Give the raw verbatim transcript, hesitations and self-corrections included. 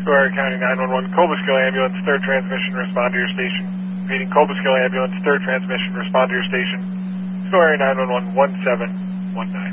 Square County nine one one, Cobleskill Ambulance, third transmission, respond to your station. Repeating, Cobleskill Ambulance, third transmission, respond to your station. Square nine one one, one seven one nine.